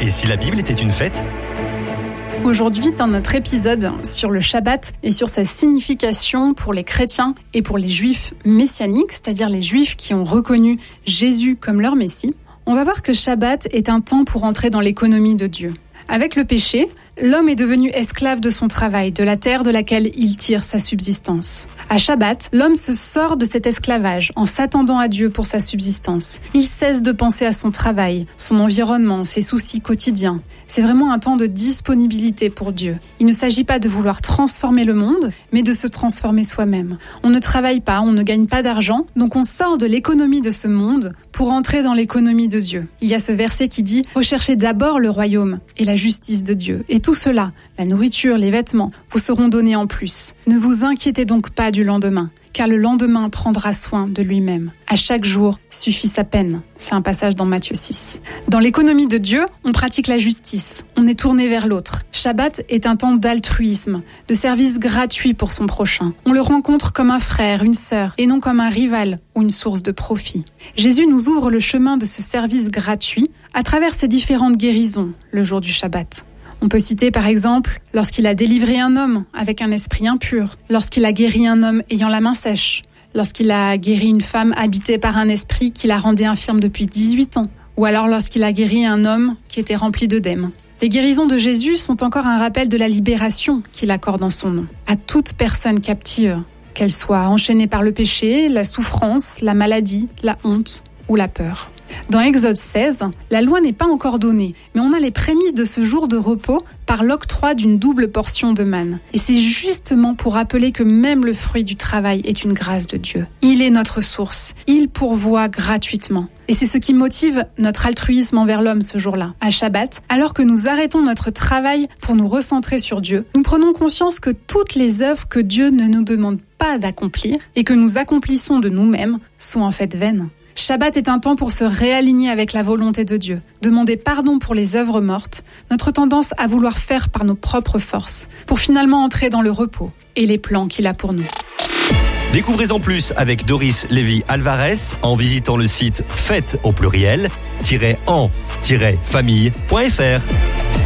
Et si la Bible était une fête ? Aujourd'hui, dans notre épisode sur le Shabbat et sur sa signification pour les chrétiens et pour les juifs messianiques, c'est-à-dire les juifs qui ont reconnu Jésus comme leur Messie, on va voir que Shabbat est un temps pour entrer dans l'économie de Dieu. Avec le péché, l'homme est devenu esclave de son travail, de la terre de laquelle il tire sa subsistance. À Shabbat, l'homme se sort de cet esclavage en s'attendant à Dieu pour sa subsistance. Il cesse de penser à son travail, son environnement, ses soucis quotidiens. C'est vraiment un temps de disponibilité pour Dieu. Il ne s'agit pas de vouloir transformer le monde, mais de se transformer soi-même. On ne travaille pas, on ne gagne pas d'argent, donc on sort de l'économie de ce monde pour entrer dans l'économie de Dieu. Il y a ce verset qui dit « Recherchez d'abord le royaume et la justice de Dieu. Et tout cela, la nourriture, les vêtements, vous seront donnés en plus. Ne vous inquiétez donc pas du lendemain, car le lendemain prendra soin de lui-même. À chaque jour suffit sa peine. » C'est un passage dans Matthieu 6. Dans l'économie de Dieu, on pratique la justice. On est tourné vers l'autre. Shabbat est un temps d'altruisme, de service gratuit pour son prochain. On le rencontre comme un frère, une sœur, et non comme un rival ou une source de profit. Jésus nous ouvre le chemin de ce service gratuit à travers ses différentes guérisons le jour du Shabbat. On peut citer par exemple lorsqu'il a délivré un homme avec un esprit impur, lorsqu'il a guéri un homme ayant la main sèche, lorsqu'il a guéri une femme habitée par un esprit qui la rendait infirme depuis 18 ans, ou alors lorsqu'il a guéri un homme qui était rempli d'œdème. Les guérisons de Jésus sont encore un rappel de la libération qu'il accorde en son nom à toute personne captive, qu'elle soit enchaînée par le péché, la souffrance, la maladie, la honte ou la peur. Dans Exode 16, la loi n'est pas encore donnée, mais on a les prémices de ce jour de repos par l'octroi d'une double portion de manne. Et c'est justement pour rappeler que même le fruit du travail est une grâce de Dieu. Il est notre source, il pourvoit gratuitement. Et c'est ce qui motive notre altruisme envers l'homme ce jour-là. À Shabbat, alors que nous arrêtons notre travail pour nous recentrer sur Dieu, nous prenons conscience que toutes les œuvres que Dieu ne nous demande pas d'accomplir et que nous accomplissons de nous-mêmes sont en fait vaines. Shabbat est un temps pour se réaligner avec la volonté de Dieu, demander pardon pour les œuvres mortes, notre tendance à vouloir faire par nos propres forces, pour finalement entrer dans le repos et les plans qu'il a pour nous. Découvrez en plus avec Doris Lévy-Alvarez en visitant le site fête au pluriel-en-famille.fr.